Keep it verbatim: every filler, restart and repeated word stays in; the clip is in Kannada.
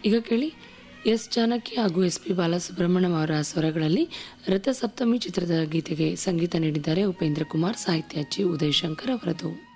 ಈಗ ಕೇಳಿ ಎಸ್ ಜಾನಕಿ ಹಾಗೂ ಎಸ್ ಪಿ ಬಾಲಸುಬ್ರಹ್ಮಣ್ಯಂ ಅವರ ಸ್ವರಗಳಲ್ಲಿ ರಥಸಪ್ತಮಿ ಚಿತ್ರದ ಗೀತೆಗೆ ಸಂಗೀತ ನೀಡಿದ್ದಾರೆ ಉಪೇಂದ್ರ ಕುಮಾರ್, ಸಾಹಿತ್ಯ ಚಿ ಉದಯಶಂಕರ್ ಅವರದು.